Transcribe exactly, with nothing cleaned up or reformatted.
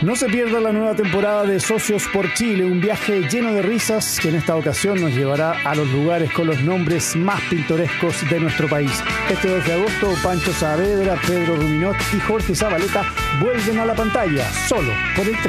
No se pierda la nueva temporada de Socios por Chile, un viaje lleno de risas que en esta ocasión nos llevará a los lugares con los nombres más pintorescos de nuestro país. Este dos de agosto, Pancho Saavedra, Pedro Ruminot y Jorge Zabaleta vuelven a la pantalla, solo por el tres.